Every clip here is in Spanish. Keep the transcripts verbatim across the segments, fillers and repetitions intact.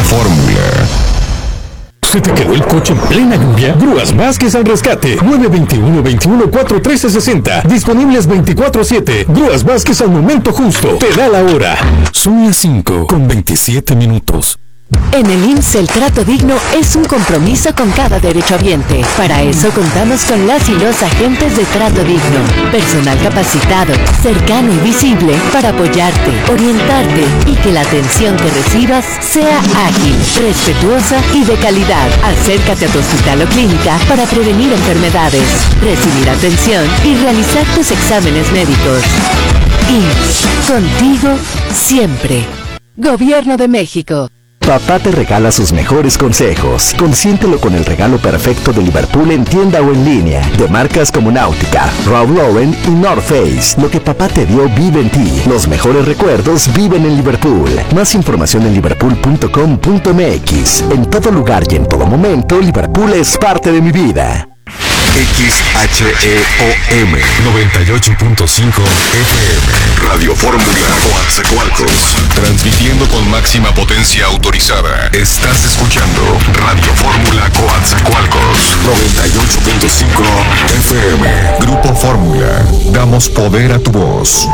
Fórmula. ¿Se te quedó el coche en plena lluvia? Grúas Vázquez al rescate. nueve dos uno, veintiuno, cuatro, trece, sesenta. Disponibles veinticuatro siete. Grúas Vázquez al momento justo. Te da la hora. Son las cinco con veintisiete minutos. En el I M S S el trato digno es un compromiso con cada derechohabiente. Para eso contamos con las y los agentes de trato digno. Personal capacitado, cercano y visible para apoyarte, orientarte y que la atención que recibas sea ágil, respetuosa y de calidad. Acércate a tu hospital o clínica para prevenir enfermedades, recibir atención y realizar tus exámenes médicos. I M S S, contigo siempre. Gobierno de México. Papá te regala sus mejores consejos. Consiéntelo con el regalo perfecto de Liverpool en tienda o en línea. De marcas como Náutica, Ralph Lauren y North Face. Lo que papá te dio vive en ti. Los mejores recuerdos viven en Liverpool. Más información en liverpool punto com punto m x. En todo lugar y en todo momento, Liverpool es parte de mi vida. X H E O M noventa y ocho punto cinco F M Radio Fórmula Coatzacoalcos, transmitiendo con máxima potencia autorizada. Estás escuchando Radio Fórmula Coatzacoalcos noventa y ocho punto cinco F M. Grupo Fórmula, damos poder a tu voz.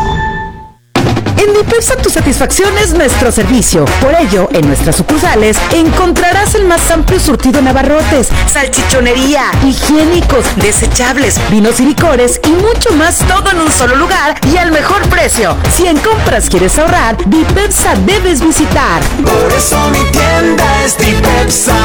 En Dipepsa tu satisfacción es nuestro servicio. Por ello, en nuestras sucursales encontrarás el más amplio surtido en abarrotes, salchichonería, higiénicos, desechables, vinos y licores y mucho más, todo en un solo lugar y al mejor precio. Si en compras quieres ahorrar, Dipepsa debes visitar. Por eso mi tienda es Dipepsa.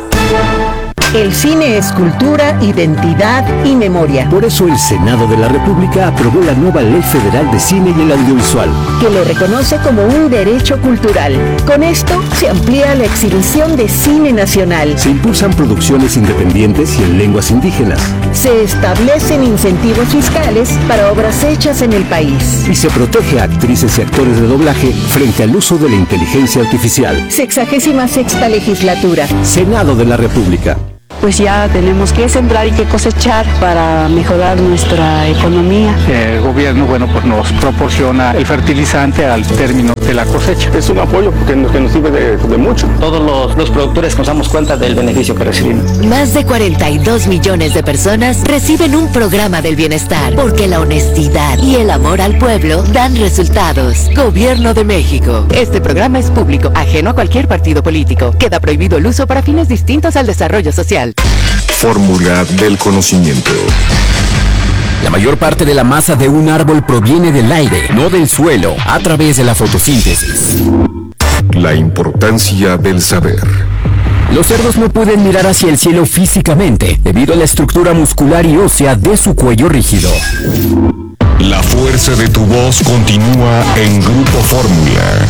El cine es cultura, identidad y memoria. Por eso el Senado de la República aprobó la nueva Ley Federal de Cine y el Audiovisual, que lo reconoce como un derecho cultural. Con esto se amplía la exhibición de cine nacional. Se impulsan producciones independientes y en lenguas indígenas. Se establecen incentivos fiscales para obras hechas en el país. Y se protege a actrices y actores de doblaje frente al uso de la inteligencia artificial. Sexagésima sexta legislatura. Senado de la República. Pues ya tenemos que sembrar y que cosechar para mejorar nuestra economía. El gobierno, bueno, pues nos proporciona el fertilizante al término de la cosecha. Es un apoyo porque nos, que nos sirve de, de mucho. Todos los, los productores nos damos cuenta del beneficio que recibimos. Más de cuarenta y dos millones de personas reciben un programa del bienestar, porque la honestidad y el amor al pueblo dan resultados. Gobierno de México. Este programa es público, ajeno a cualquier partido político. Queda prohibido el uso para fines distintos al desarrollo social. Fórmula del conocimiento. La mayor parte de la masa de un árbol proviene del aire, no del suelo, a través de la fotosíntesis. La importancia del saber. Los cerdos no pueden mirar hacia el cielo físicamente, debido a la estructura muscular y ósea de su cuello rígido. La fuerza de tu voz continúa en Grupo Fórmula.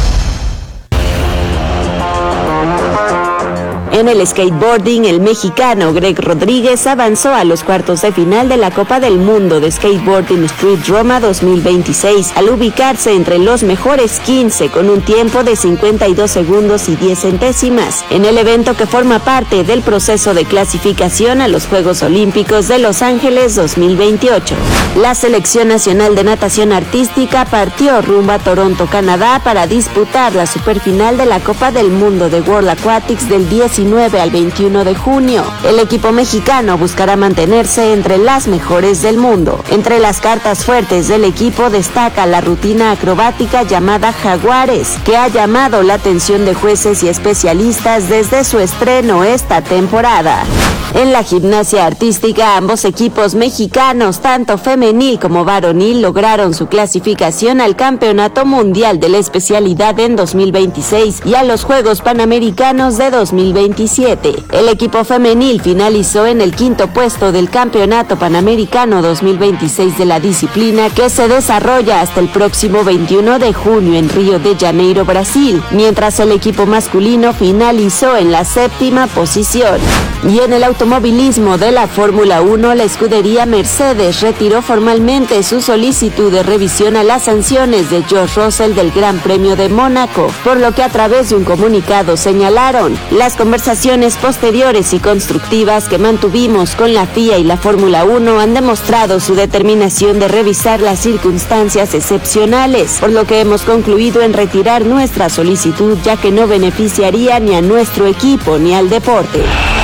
En el skateboarding, el mexicano Greg Rodríguez avanzó a los cuartos de final de la Copa del Mundo de Skateboarding Street Roma dos mil veintiséis, al ubicarse entre los mejores quince con un tiempo de cincuenta y dos segundos y diez centésimas, en el evento que forma parte del proceso de clasificación a los Juegos Olímpicos de Los Ángeles dos mil veintiocho. La Selección Nacional de Natación Artística partió rumbo a Toronto, Canadá, para disputar la superfinal de la Copa del Mundo de World Aquatics del diecinueve al veintiuno de junio. El equipo mexicano buscará mantenerse entre las mejores del mundo. Entre las cartas fuertes del equipo destaca la rutina acrobática llamada Jaguares, que ha llamado la atención de jueces y especialistas desde su estreno esta temporada. En la gimnasia artística, ambos equipos mexicanos, tanto femenil como varonil, lograron su clasificación al Campeonato Mundial de la especialidad en dos mil veintiséis y a los Juegos Panamericanos de dos mil veintisiete. El equipo femenil finalizó en el quinto puesto del Campeonato Panamericano dos mil veintiséis de la disciplina, que se desarrolla hasta el próximo veintiuno de junio en Río de Janeiro, Brasil, mientras el equipo masculino finalizó en la séptima posición. Y en el automovilismo de la Fórmula uno, la escudería Mercedes retiró formalmente su solicitud de revisión a las sanciones de George Russell del Gran Premio de Mónaco, por lo que a través de un comunicado señalaron: las conversaciones posteriores y constructivas que mantuvimos con la F I A y la Fórmula uno han demostrado su determinación de revisar las circunstancias excepcionales, por lo que hemos concluido en retirar nuestra solicitud, ya que no beneficiaría ni a nuestro equipo ni al deporte.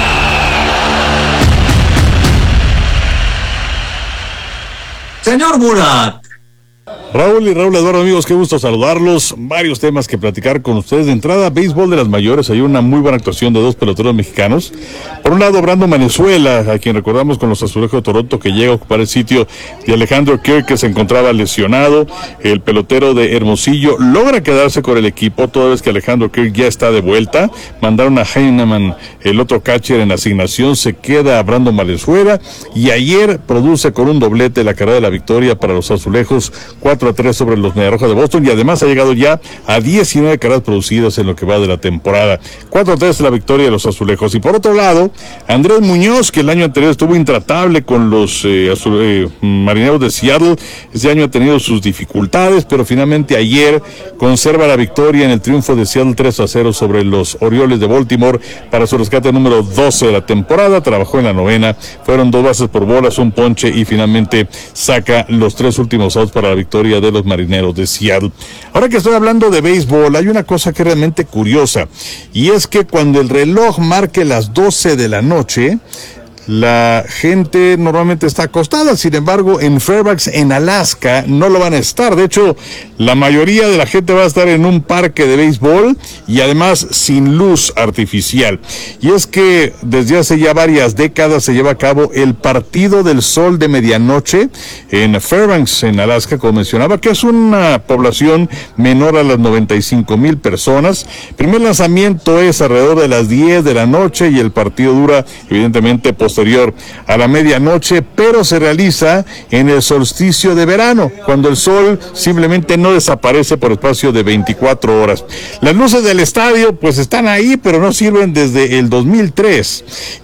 Señor Murat. Raúl y Raúl Eduardo, amigos, qué gusto saludarlos. Varios temas que platicar con ustedes. De entrada, béisbol de las mayores. Hay una muy buena actuación de dos peloteros mexicanos. Por un lado, Brandon Valenzuela, a quien recordamos con los Azulejos de Toronto, que llega a ocupar el sitio de Alejandro Kirk, que se encontraba lesionado. El pelotero de Hermosillo logra quedarse con el equipo, toda vez que Alejandro Kirk ya está de vuelta. Mandaron a Heinemann, el otro catcher en asignación. Se queda a Brandon Valenzuela. Y ayer produce con un doblete la carrera de la victoria para los Azulejos, cuatro a tres sobre los Mediarrojas de Boston, y además ha llegado ya a diecinueve carreras producidas en lo que va de la temporada. cuatro a tres la victoria de los Azulejos. Y por otro lado, Andrés Muñoz, que el año anterior estuvo intratable con los eh, azul, eh, Marineros de Seattle. Este año ha tenido sus dificultades, pero finalmente ayer conserva la victoria en el triunfo de Seattle tres a cero sobre los Orioles de Baltimore para su rescate número doce de la temporada. Trabajó en la novena, fueron dos bases por bolas, un ponche, y finalmente saca los tres últimos outs para la victoria de los Marineros de Seattle. Ahora que estoy hablando de béisbol, hay una cosa que es realmente curiosa, y es que cuando el reloj marque las doce de la noche, la gente normalmente está acostada. Sin embargo, en Fairbanks, en Alaska, no lo van a estar. De hecho, la mayoría de la gente va a estar en un parque de béisbol y además sin luz artificial. Y es que desde hace ya varias décadas se lleva a cabo el Partido del Sol de Medianoche en Fairbanks, en Alaska, como mencionaba, que es una población menor a las noventa y cinco mil personas. El primer lanzamiento es alrededor de las diez de la noche y el partido dura, evidentemente, posterior a la medianoche, pero se realiza en el solsticio de verano, cuando el sol simplemente no desaparece por espacio de veinticuatro horas. Las luces del estadio pues están ahí, pero no sirven desde el dos mil tres,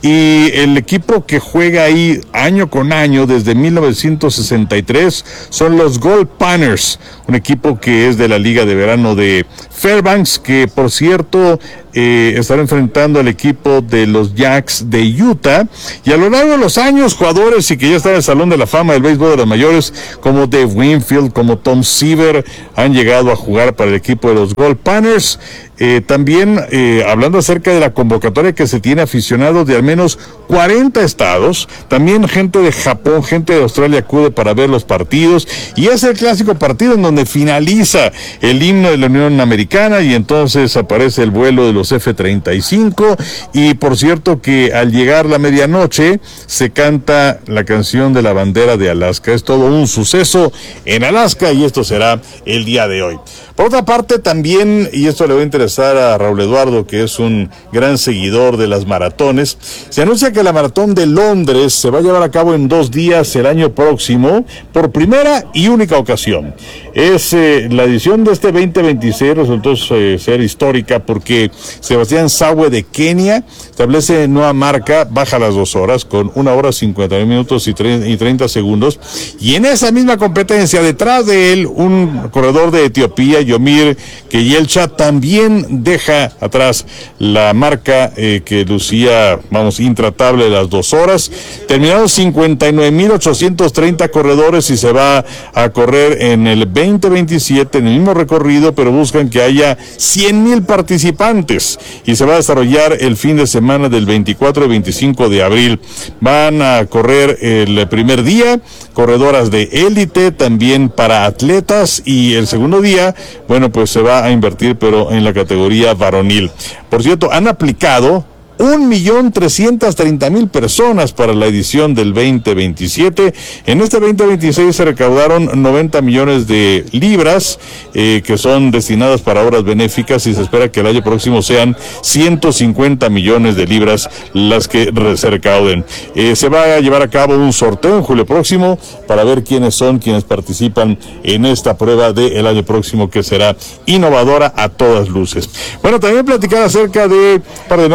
y el equipo que juega ahí año con año desde mil novecientos sesenta y tres son los Gold Panthers, un equipo que es de la Liga de Verano de Fairbanks, que por cierto eh, estará enfrentando al equipo de los Jacks de Utah. Y a lo largo de los años, jugadores y que ya están en el Salón de la Fama del Béisbol de las Mayores, como Dave Winfield, como Tom Seaver, han llegado a jugar para el equipo de los Gold Panthers. Eh, también eh, hablando acerca de la convocatoria que se tiene, aficionados de al menos cuarenta estados, también gente de Japón, gente de Australia acude para ver los partidos, y es el clásico partido en donde finaliza el himno de la Unión Americana y entonces aparece el vuelo de los F treinta y cinco, y por cierto que al llegar la medianoche se canta la canción de la bandera de Alaska. Es todo un suceso en Alaska y esto será el día de hoy. Por otra parte también, y esto le va a interesar a Raúl Eduardo, que es un gran seguidor de las maratones, se anuncia que la maratón de Londres se va a llevar a cabo en dos días el año próximo, por primera y única ocasión. Es eh, la edición de este veinte veintiséis resultó eh, ser histórica porque Sebastián Sawe de Kenia establece nueva marca, baja las dos horas con una hora cincuenta y nueve minutos y treinta segundos, y en esa misma competencia detrás de él un corredor de Etiopía, Yomir Keyelcha, también deja atrás la marca eh, que lucía, vamos, intratable las dos horas. Terminaron cincuenta y nueve mil ochocientos treinta corredores y se va a correr en el veinte veintisiete en el mismo recorrido, pero buscan que haya cien mil participantes y se va a desarrollar el fin de semana del veinticuatro y veinticinco de abril. Van a correr el primer día corredoras de élite, también para atletas, y el segundo día, bueno, pues se va a invertir pero en la categoría varonil. Por cierto, han aplicado un millón trescientas treinta mil personas para la edición del veinte veintisiete. En este veinte veintiséis se recaudaron noventa millones de libras eh, que son destinadas para obras benéficas, y se espera que el año próximo sean ciento cincuenta millones de libras las que se recauden. Eh, se va a llevar a cabo un sorteo en julio próximo para ver quiénes son quienes participan en esta prueba del año próximo, que será innovadora a todas luces. Bueno, también platicar acerca de un par de notas que se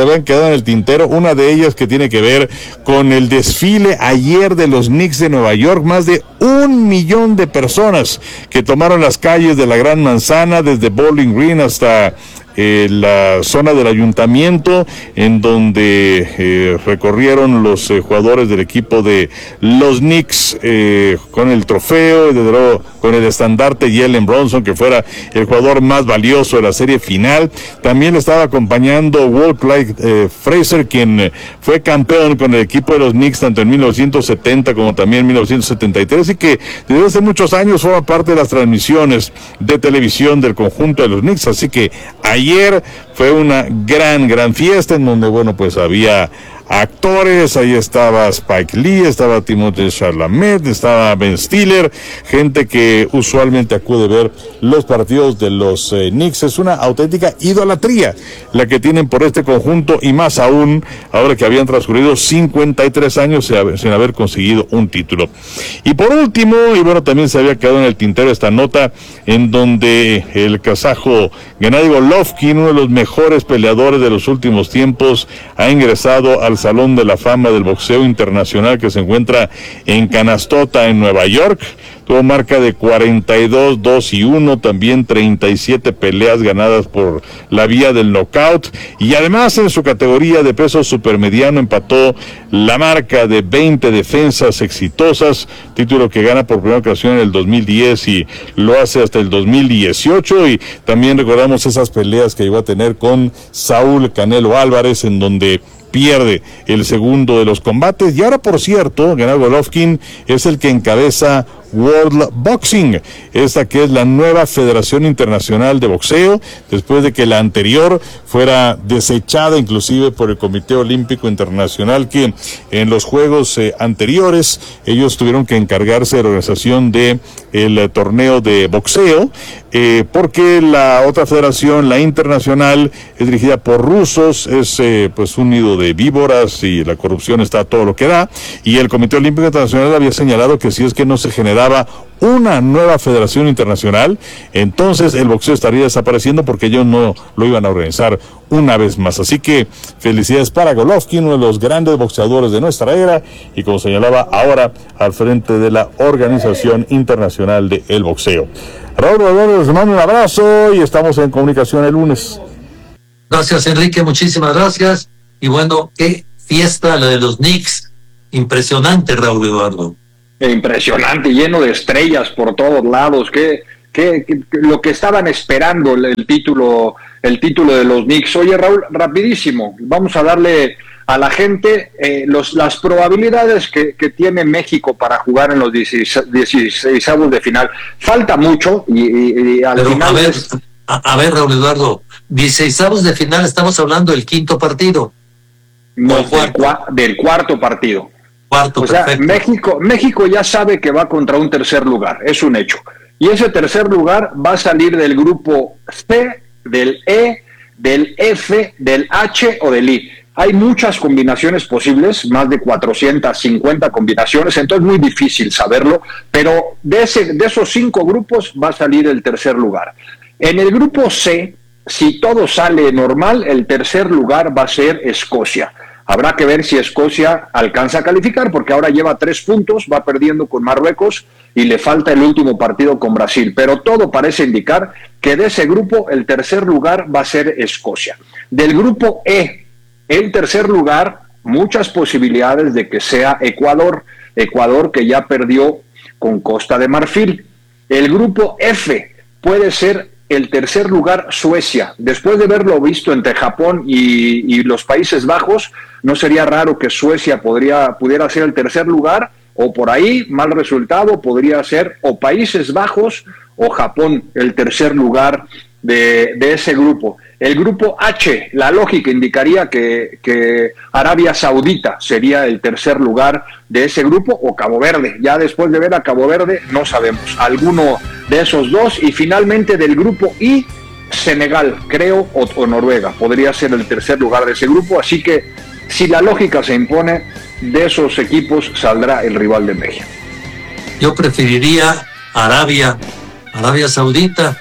habían quedado en el tintero, una de ellas que tiene que ver con el desfile ayer de los Knicks de Nueva York, más de un millón de personas que tomaron las calles de la Gran Manzana, desde Bowling Green hasta Eh, la zona del ayuntamiento, en donde eh, recorrieron los eh, jugadores del equipo de los Knicks eh, con el trofeo, y desde luego con el estandarte Jalen Brunson, que fuera el jugador más valioso de la serie final. También le estaba acompañando Walt Clyde eh, Frazier, quien eh, fue campeón con el equipo de los Knicks tanto en mil novecientos setenta como también en mil novecientos setenta y tres, y que desde hace muchos años forma parte de las transmisiones de televisión del conjunto de los Knicks. Así que ayer fue una gran, gran fiesta en donde, bueno, pues había actores, ahí estaba Spike Lee, estaba Timothée Chalamet, estaba Ben Stiller, gente que usualmente acude a ver los partidos de los eh, Knicks. Es una auténtica idolatría la que tienen por este conjunto, y más aún ahora que habían transcurrido cincuenta y tres años sin haber conseguido un título. Y por último, y bueno, también se había quedado en el tintero esta nota en donde el kazajo Gennady Golovkin, uno de los mejores peleadores de los últimos tiempos, ha ingresado al Salón de la Fama del Boxeo Internacional, que se encuentra en Canastota, en Nueva York. Tuvo marca de cuarenta y dos, dos y uno, también treinta y siete peleas ganadas por la vía del knockout, y además en su categoría de peso supermediano empató la marca de veinte defensas exitosas, título que gana por primera ocasión en el dos mil diez y lo hace hasta el dos mil dieciocho. Y también recordamos esas peleas que llegó a tener con Saúl Canelo Álvarez, en donde pierde el segundo de los combates. Y ahora, por cierto, Gennady Golovkin es el que encabeza World Boxing, esta que es la nueva Federación Internacional de Boxeo, después de que la anterior fuera desechada inclusive por el Comité Olímpico Internacional, que en los juegos eh, anteriores ellos tuvieron que encargarse de la organización de el eh, torneo de boxeo, eh, porque la otra federación, la internacional, es dirigida por rusos, es eh, pues un nido de víboras y la corrupción está a todo lo que da, y el Comité Olímpico Internacional había señalado que si es que no se generaba una nueva federación internacional, entonces el boxeo estaría desapareciendo, porque ellos no lo iban a organizar una vez más. Así que felicidades para Golovkin, uno de los grandes boxeadores de nuestra era, y como señalaba, ahora al frente de la Organización Internacional del Boxeo. Raúl, les mando un abrazo y estamos en comunicación el lunes. Gracias, Enrique, muchísimas gracias. Y bueno, qué fiesta la de los Knicks, impresionante, Raúl Eduardo. Impresionante, lleno de estrellas por todos lados, que, que, que lo que estaban esperando el, el título, el título de los Knicks. Oye, Raúl, rapidísimo, vamos a darle a la gente eh, los, las probabilidades que, que tiene México para jugar en los dieciseisavos de final. Falta mucho y, y, y al Pero, final... A ver, a, a ver, Raúl Eduardo, dieciseisavos de final, estamos hablando del quinto partido. No, del, cuarto. del cuarto partido. Cuarto, o sea, México, México ya sabe que va contra un tercer lugar, es un hecho. Y ese tercer lugar va a salir del grupo C, del E, del F, del H o del I. Hay muchas combinaciones posibles, más de cuatrocientas cincuenta combinaciones, entonces es muy difícil saberlo, pero de, ese, de esos cinco grupos va a salir el tercer lugar. En el grupo C, si todo sale normal, el tercer lugar va a ser Escocia. Habrá que ver si Escocia alcanza a calificar, porque ahora lleva tres puntos, va perdiendo con Marruecos y le falta el último partido con Brasil. Pero todo parece indicar que de ese grupo el tercer lugar va a ser Escocia. Del grupo E, el tercer lugar, muchas posibilidades de que sea Ecuador. Ecuador, que ya perdió con Costa de Marfil. El grupo F puede ser el tercer lugar, Suecia. Después de verlo visto entre Japón y, y los Países Bajos, no sería raro que Suecia podría, pudiera ser el tercer lugar, o por ahí, mal resultado, podría ser o Países Bajos o Japón el tercer lugar de, de ese grupo. El grupo H, la lógica indicaría que, que Arabia Saudita sería el tercer lugar de ese grupo, o Cabo Verde. Ya después de ver a Cabo Verde, no sabemos. Alguno de esos dos. Y finalmente del grupo I, Senegal, creo, o, o Noruega. Podría ser el tercer lugar de ese grupo. Así que, si la lógica se impone, de esos equipos saldrá el rival de México. Yo preferiría Arabia, Arabia Saudita,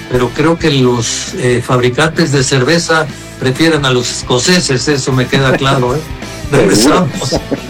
pero creo que los eh, fabricantes de cerveza prefieren a los escoceses, eso me queda claro, ¿eh? Regresamos.